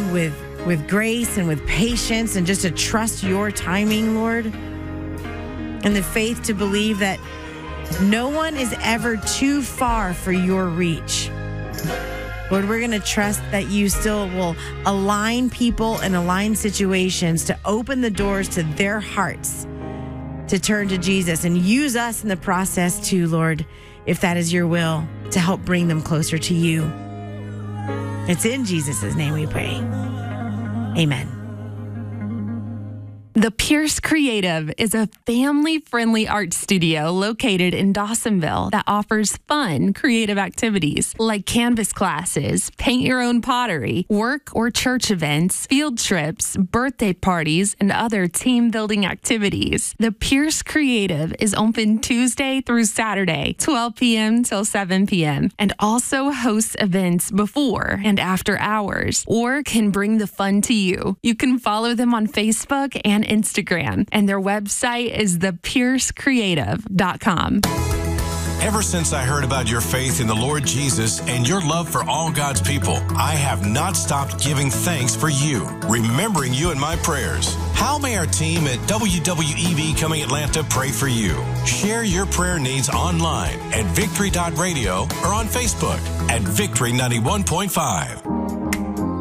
with grace and with patience, and just to trust your timing, Lord. And the faith to believe that no one is ever too far for your reach. Lord, we're going to trust that you still will align people and align situations to open the doors to their hearts to turn to Jesus, and use us in the process too, Lord, if that is your will, to help bring them closer to you. It's in Jesus' name we pray. Amen. The Pierce Creative is a family-friendly art studio located in Dawsonville that offers fun, creative activities like canvas classes, paint your own pottery, work or church events, field trips, birthday parties, and other team-building activities. The Pierce Creative is open Tuesday through Saturday, 12 p.m. till 7 p.m., and also hosts events before and after hours, or can bring the fun to you. You can follow them on Facebook and Instagram, and their website is thepiercecreative.com. Ever since I heard about your faith in the Lord Jesus and your love for all God's people, I have not stopped giving thanks for you, remembering you in my prayers. How may our team at WWEB Coming Atlanta pray for you? Share your prayer needs online at victory.radio or on Facebook at Victory 91.5.